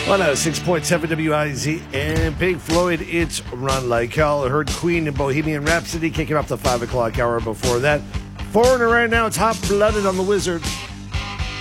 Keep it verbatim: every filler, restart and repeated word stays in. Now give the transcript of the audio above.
one oh six point seven W I Z and Pink Floyd, it's Run Like Hell. I heard Queen and Bohemian Rhapsody kicking off the five o'clock hour before that. Foreigner right now, it's Hot Blooded on the Wizard.